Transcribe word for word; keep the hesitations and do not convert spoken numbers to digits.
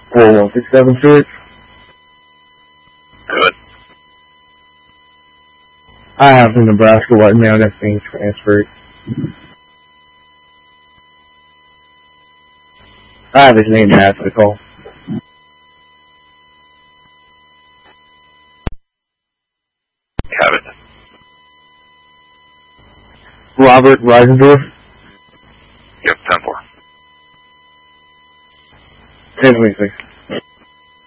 four one six seven six. Good. I have from Nebraska right now that's being transferred. I have his name to answer the call. Have it. Robert Reisendorf. Yep, ten four. ten twenty-six.